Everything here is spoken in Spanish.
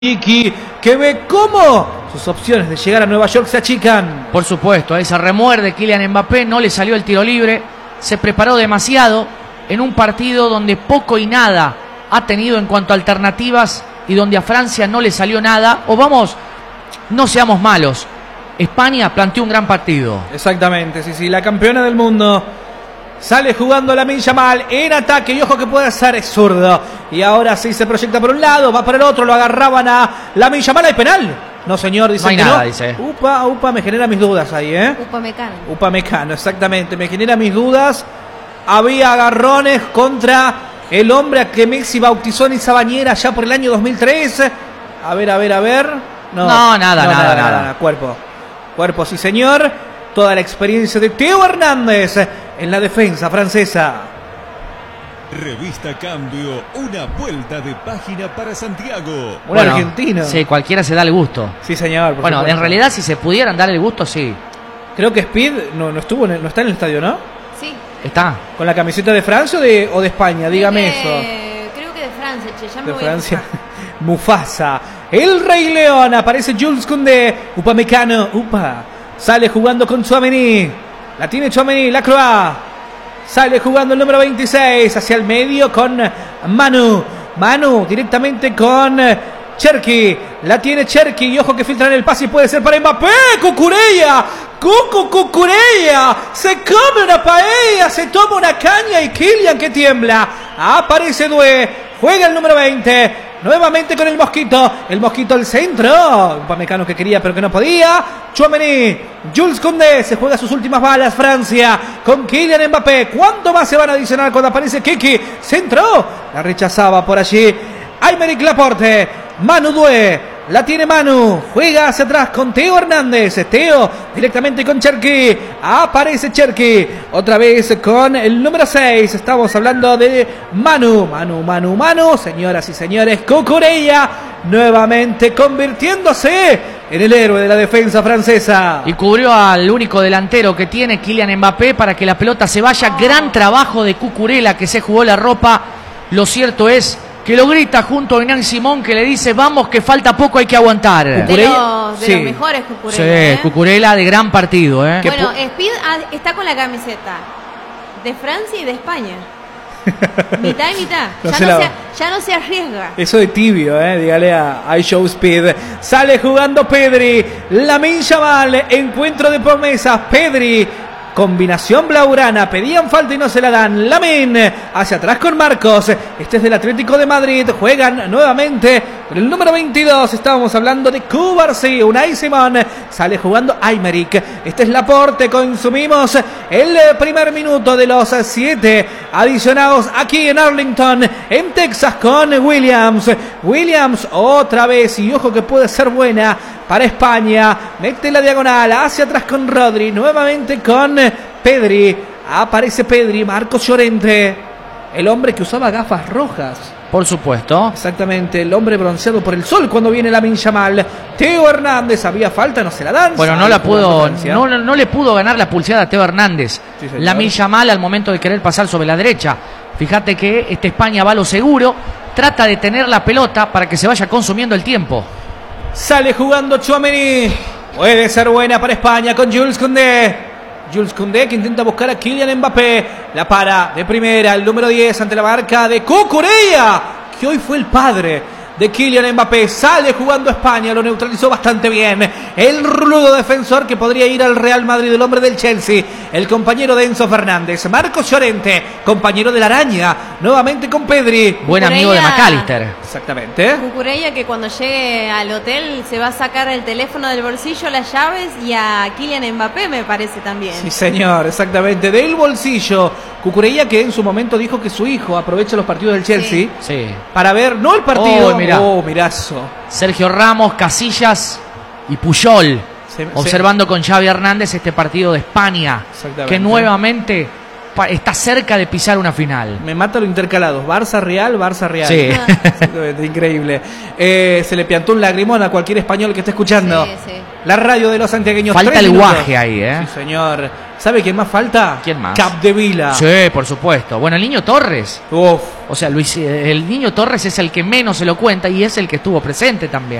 Iki, que ve cómo sus opciones de llegar a Nueva York se achican. Por supuesto, esa remuerde Kylian Mbappé, no le salió el tiro libre, se preparó demasiado en un partido donde poco y nada ha tenido en cuanto a alternativas y donde a Francia no le salió nada. O vamos, no seamos malos, España planteó un gran partido. Exactamente, sí, la campeona del mundo sale jugando Lamine Yamal en ataque y ojo que puede ser, es zurdo. Y ahora sí se proyecta por un lado, va por el otro, lo agarraban a Lamine Yamal. ¿Hay penal? No señor, dice no hay que nada, no. Dice. Upa, me genera mis dudas ahí, Upamecano, exactamente, me genera mis dudas. Había agarrones contra el hombre a que Messi bautizó en esa bañera ya por el año 2003. A ver. No, nada. Cuerpo, sí señor. Toda la experiencia de Theo Hernández en la defensa francesa. Revista Cambio, una vuelta de página para Santiago. Un argentino. Sí, cualquiera se da el gusto. Sí, señor. Bueno, supuesto. en realidad, si se pudieran dar el gusto, sí. Creo que Speed no está en el estadio, ¿no? Sí. Está. ¿Con la camiseta de Francia o de España? Dígame eso. Creo que de Francia, che, ya me De voy Francia. Mufasa. El Rey León. Aparece Jules Koundé. Upamecano. Sale jugando con Tchouaméni. La tiene Tchouaméni. Lacroix. Sale jugando el número 26 hacia el medio con Manu directamente con Cherki. La tiene Cherki y ojo que filtran el pase y puede ser para Mbappé. Cucurella. Cucurella. Se come una paella, se toma una caña y Kylian que tiembla. Aparece Doué. Juega el número 20. Nuevamente con el Mosquito al centro. Upamecano que quería pero que no podía. Tchouaméni, Jules Koundé, se juega sus últimas balas Francia con Kylian Mbappé. ¿Cuánto más se van a adicionar cuando aparece Kiki? Centro, la rechazaba por allí Aymeric Laporte. Manu Doué, la tiene Manu, juega hacia atrás con Theo Hernández. Theo directamente con Cherki. Aparece Cherki otra vez con el número 6. Estamos hablando de Manu. Señoras y señores, Cucurella nuevamente convirtiéndose en el héroe de la defensa francesa. Y cubrió al único delantero que tiene, Kylian Mbappé, para que la pelota se vaya. Gran trabajo de Cucurella, que se jugó la ropa. Lo cierto es que lo grita junto a Unai Simón, que le dice: vamos, que falta poco, hay que aguantar. De los mejores Cucurella. Sí, Cucurella de gran partido. Bueno, Speed está con la camiseta de Francia y de España. Mitad y mitad. Ya no se arriesga. Eso de tibio, dígale a iShow Speed. Sale jugando Pedri. Lamine Yamal, encuentro de promesas. Pedri, combinación blaugrana, pedían falta y no se la dan. Lamine hacia atrás con Marcos. Este es del Atlético de Madrid. Juegan nuevamente con el número 22. Estábamos hablando de Cubarsí. Unai Simón. Sale jugando Aymeric. Este es Laporte. Consumimos el primer minuto de los 7 adicionados aquí en Arlington, en Texas, con Williams otra vez. Y ojo que puede ser buena para España. Mete la diagonal hacia atrás con Rodri. Nuevamente con Pedri. Aparece Pedri. Marcos Llorente. El hombre que usaba gafas rojas. Por supuesto. Exactamente. El hombre bronceado por el sol cuando viene Lamine Yamal. Theo Hernández. Había falta, no se la dan. Bueno, no le pudo ganar la pulseada a Theo Hernández. Sí, Lamine Yamal al momento de querer pasar sobre la derecha. Fíjate que España va a lo seguro. Trata de tener la pelota para que se vaya consumiendo el tiempo. Sale jugando Tchouaméni. Puede ser buena para España con Jules Koundé. Que intenta buscar a Kylian Mbappé. La para de primera el número 10 ante la marca de Cucurella, que hoy fue el padre de Kylian Mbappé. Sale jugando España, lo neutralizó bastante bien. El rudo defensor que podría ir al Real Madrid, el hombre del Chelsea, el compañero de Enzo Fernández. Marcos Llorente, compañero de la araña, nuevamente con Pedri. Buen amigo de McAllister. Exactamente. Cucurella que cuando llegue al hotel se va a sacar el teléfono del bolsillo, las llaves, y a Kylian Mbappé me parece también. Sí, señor, exactamente, del bolsillo. Cucurella que en su momento dijo que su hijo aprovecha los partidos del Chelsea para ver, no el partido, mirazo. Sergio Ramos, Casillas y Puyol observando con Xavi Hernández este partido de España, que nuevamente está cerca de pisar una final. Me mata lo intercalados, Barça-Real. Sí. Increíble. Se le piantó un lagrimón a cualquier español que esté escuchando la radio de los santiagueños. Falta el guaje ahí, Sí, señor. ¿Sabe quién más falta? ¿Quién más? Capdevila. Sí, por supuesto. Bueno, el Niño Torres. Uf. O sea, el Niño Torres es el que menos se lo cuenta y es el que estuvo presente también.